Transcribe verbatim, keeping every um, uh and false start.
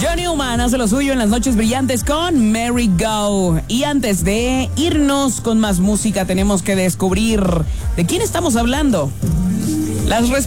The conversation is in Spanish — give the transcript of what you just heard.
John Newman hace lo suyo en las noches brillantes con Merry Go. Y antes de irnos con más música, tenemos que descubrir de quién estamos hablando. Las